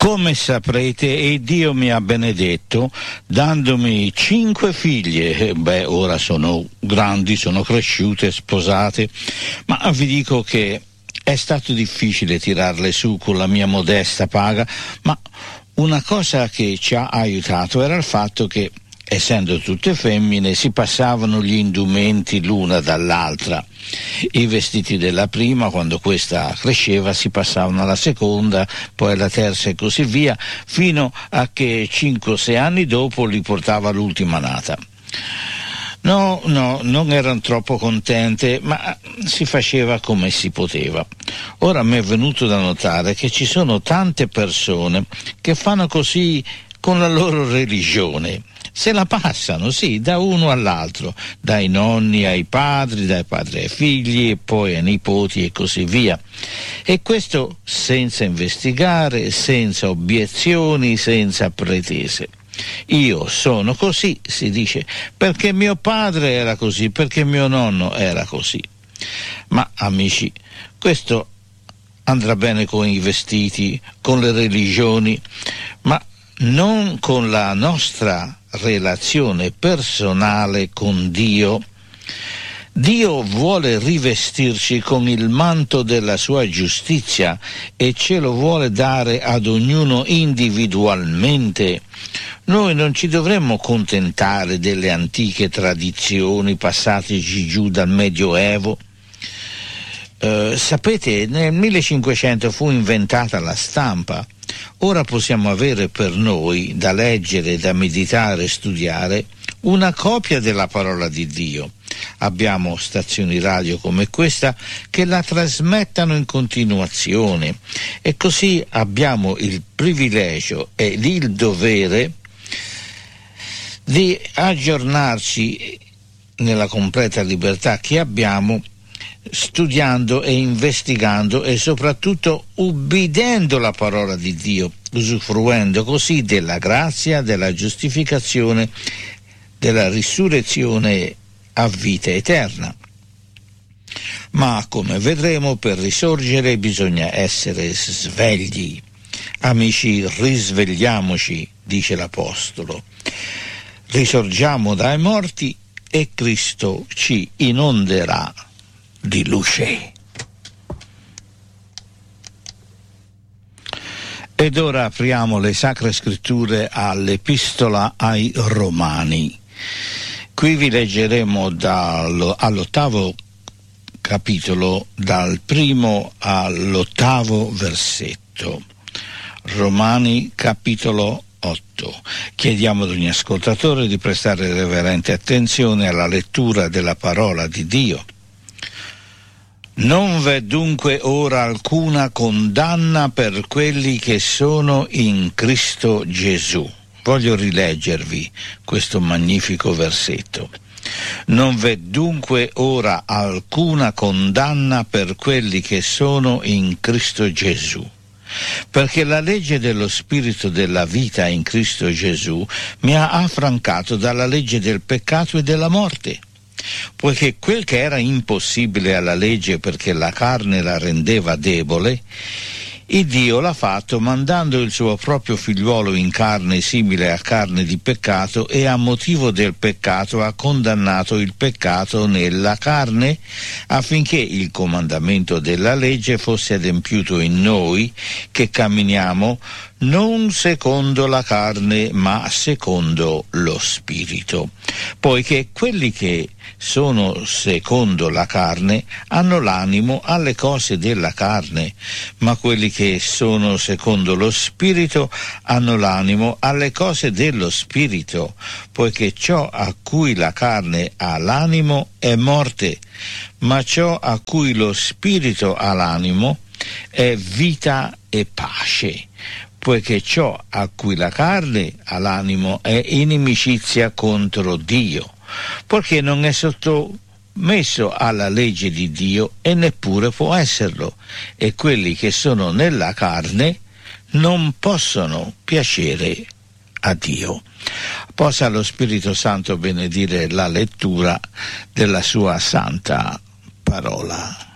Come saprete, Dio mi ha benedetto dandomi 5 figlie. Ora sono grandi, sono cresciute, sposate, ma vi dico che è stato difficile tirarle su con la mia modesta paga, ma una cosa che ci ha aiutato era il fatto che, essendo tutte femmine, si passavano gli indumenti l'una dall'altra. I vestiti della prima, quando questa cresceva, si passavano alla seconda, poi alla terza e così via, fino a che 5 o 6 anni dopo li portava l'ultima nata. No, non erano troppo contente, ma si faceva come si poteva. Ora mi è venuto da notare che ci sono tante persone che fanno così con la loro religione. Se la passano, sì, da uno all'altro, dai nonni ai padri, dai padri ai figli e poi ai nipoti e così via. E questo senza investigare, senza obiezioni, senza pretese. Io sono così, si dice, perché mio padre era così, perché mio nonno era così. Ma amici, questo andrà bene con i vestiti, con le religioni, ma non con la nostra relazione personale con Dio. Dio vuole rivestirci con il manto della sua giustizia e ce lo vuole dare ad ognuno individualmente. Noi non ci dovremmo contentare delle antiche tradizioni passateci giù dal Medioevo. Sapete, nel 1500 fu inventata la stampa. Ora possiamo avere per noi, da leggere, da meditare e studiare, una copia della parola di Dio. Abbiamo stazioni radio come questa che la trasmettano in continuazione e così abbiamo il privilegio e il dovere di aggiornarci nella completa libertà che abbiamo, studiando e investigando e soprattutto ubbidendo la parola di Dio, usufruendo così della grazia, della giustificazione, della risurrezione a vita eterna. Ma come vedremo, per risorgere bisogna essere svegli. Amici, risvegliamoci, dice l'Apostolo. Risorgiamo dai morti e Cristo ci inonderà di luce. Ed ora apriamo le Sacre Scritture all'Epistola ai Romani. Qui vi leggeremo all'ottavo capitolo, dal 1 all'8 versetto. Romani capitolo 8. Chiediamo ad ogni ascoltatore di prestare reverente attenzione alla lettura della parola di Dio. Non v'è dunque ora alcuna condanna per quelli che sono in Cristo Gesù. Voglio rileggervi questo magnifico versetto. Non v'è dunque ora alcuna condanna per quelli che sono in Cristo Gesù. Perché la legge dello Spirito della vita in Cristo Gesù mi ha affrancato dalla legge del peccato e della morte. Poiché quel che era impossibile alla legge perché la carne la rendeva debole, il Dio l'ha fatto mandando il suo proprio figliuolo in carne simile a carne di peccato, e a motivo del peccato ha condannato il peccato nella carne, affinché il comandamento della legge fosse adempiuto in noi che camminiamo non secondo la carne ma secondo lo Spirito. Poiché quelli che sono secondo la carne hanno l'animo alle cose della carne, ma quelli che sono secondo lo Spirito hanno l'animo alle cose dello Spirito, poiché ciò a cui la carne ha l'animo è morte, ma ciò a cui lo Spirito ha l'animo è vita e pace. Poiché ciò a cui la carne ha l'animo è inimicizia contro Dio, perché non è sottomesso alla legge di Dio e neppure può esserlo, e quelli che sono nella carne non possono piacere a Dio. Possa lo Spirito Santo benedire la lettura della sua santa parola.